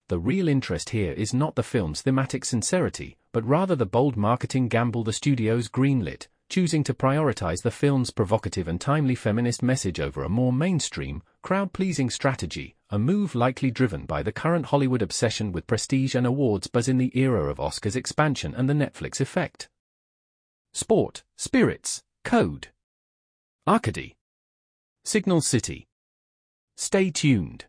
the real interest here is not the film's thematic sincerity, but rather the bold marketing gamble the studios greenlit, choosing to prioritize the film's provocative and timely feminist message over a more mainstream, crowd-pleasing strategy, a move likely driven by the current Hollywood obsession with prestige and awards buzz in the era of Oscars expansion and the Netflix effect. Sport, Spirits, Code. Arcady. Signal City. Stay tuned.